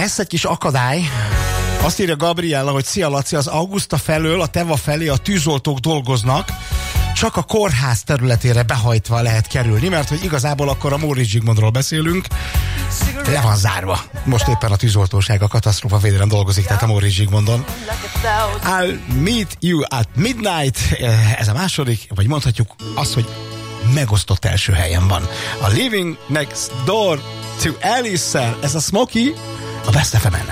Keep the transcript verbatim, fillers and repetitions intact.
lesz egy kis akadály. Azt írja Gabriella, hogy szia Laci, az Augusta felől a Teva felé a tűzoltók dolgoznak, csak a kórház területére behajtva lehet kerülni, mert hogy igazából akkor a Móricz Zsigmondról beszélünk, le van zárva. Most éppen a tűzoltóság a katasztrófa védelem dolgozik, tehát a Móricz Zsigmondon. I'll meet you at midnight, ez a második, vagy mondhatjuk azt, hogy megosztott első helyen van. A Living Next Door to Alice-szel, ez a Smokey, a Best ef emen.